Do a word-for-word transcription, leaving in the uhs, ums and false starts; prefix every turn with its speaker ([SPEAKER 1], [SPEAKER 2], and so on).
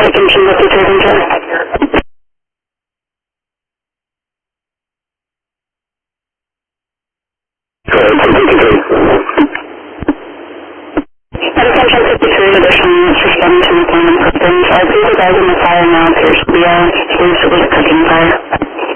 [SPEAKER 1] Attention fifty-three Ranger. Attention fifty-three, additional units responding to an appointment systems. Our people guys in the fire now appears to be a exclusively cooking fire.